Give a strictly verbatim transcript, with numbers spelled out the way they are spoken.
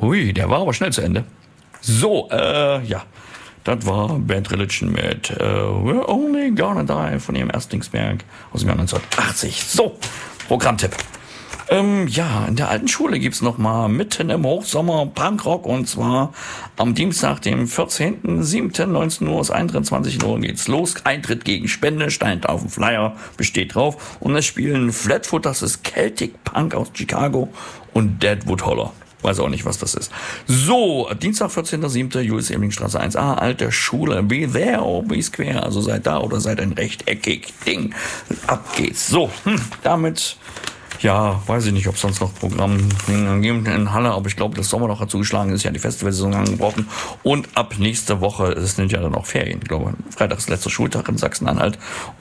Hui, der war aber schnell zu Ende. So, äh, ja. Das war Bad Religion mit äh, We're Only Gonna Die von ihrem Erstlingswerk aus dem Jahr neunzehnhundertachtzig. So, Programmtipp. Ähm, ja, in der alten Schule gibt's noch mal mitten im Hochsommer Punkrock, und zwar am Dienstag, dem vierzehnten siebten neunzehn Uhr bis einundzwanzig Uhr geht's los. Eintritt gegen Spende, steint auf dem Flyer, besteht drauf. Und es spielen Flatfoot, das ist Celtic Punk aus Chicago, und Deadwood Holler. Weiß auch nicht, was das ist. So, Dienstag, vierzehnten siebten Julius-Ebeling-Straße eins a, alte Schule. Be there or be square. Also seid da oder seid ein rechteckig Ding. Ab geht's. So, hm, damit, ja, weiß ich nicht, ob es sonst noch Programm gibt in Halle, aber ich glaube, das Sommerloch hat zugeschlagen, ist ja die Festivalsaison angebrochen. Und ab nächste Woche, es sind ja dann auch Ferien, ich glaube, Freitag ist letzter Schultag in Sachsen-Anhalt.